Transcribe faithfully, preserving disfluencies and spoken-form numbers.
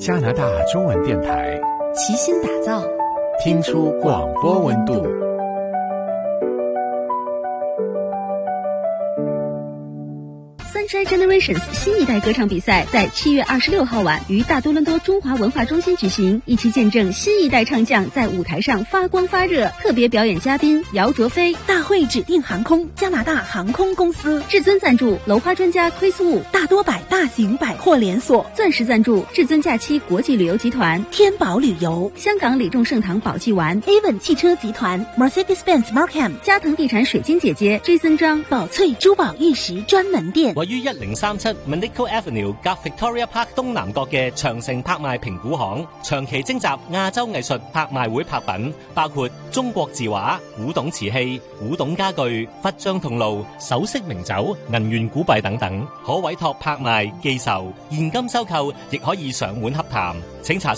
加拿大中文電台， 齊心打造， 聽出廣播溫度。 Sunshine Generations 新一代歌唱比賽在七月二十六號晚於大多倫多中華文化中心舉行，一起見證新一代唱將在舞台上發光發熱。特別表演嘉賓姚卓飛， 大會指定航空加拿大航空公司， 至尊贊助樓花專家 Chris Wu， 大多百大型百貨連鎖， 鑽石贊助至尊假期國際旅遊集團， 天寶旅遊， 香港李眾盛堂寶記丸 ，Avon 汽車集團 ，Mercedes-Benz Markham， 嘉騰地產水晶姐姐 Jason 張， 寶翠珠寶玉石專門店。 位於一零三七 Manico Avenue 隔 Victoria Park 東南角嘅長城拍賣評估行，長期徵集亞洲藝術拍賣會拍品，包括中國字畫、古董瓷器、古董家具、佛像銅爐、首飾名酒、銀元古幣等等，可委託拍賣、寄售、現金收購，亦可以上門洽談。請查